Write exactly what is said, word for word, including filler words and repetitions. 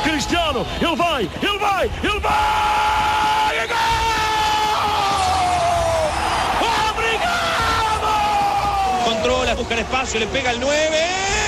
Cristiano, ele vai, ele vai, ele vai! É gol! Obrigado! Controla, busca el espacio, le pega el nueve.